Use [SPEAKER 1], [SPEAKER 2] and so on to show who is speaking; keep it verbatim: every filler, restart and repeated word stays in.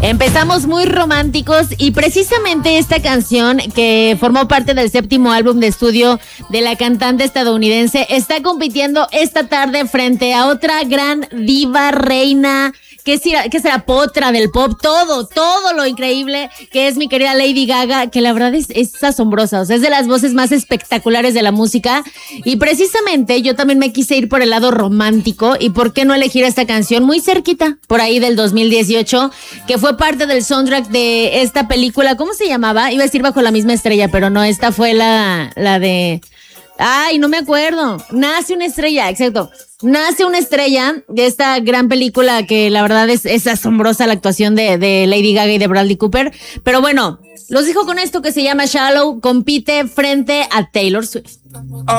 [SPEAKER 1] Empezamos muy románticos y precisamente esta canción, que formó parte del séptimo álbum de estudio de la cantante estadounidense, está compitiendo esta tarde frente a otra gran diva, reina, que será, que será potra del pop, todo, todo lo increíble, que es mi querida Lady Gaga, que la verdad es, es asombrosa, o sea, es de las voces más espectaculares de la música. Y precisamente yo también me quise ir por el lado romántico, y por qué no elegir esta canción muy cerquita, por ahí del dos mil dieciocho, que fue parte del soundtrack de esta película. ¿Cómo se llamaba? Iba a decir Bajo la misma estrella, pero no, esta fue la, la de... Ay, no me acuerdo. Nace una estrella, exacto. Nace una estrella, de esta gran película que la verdad es, es asombrosa la actuación de, de Lady Gaga y de Bradley Cooper. Pero bueno, los dejo con esto que se llama Shallow. Compite frente a Taylor Swift.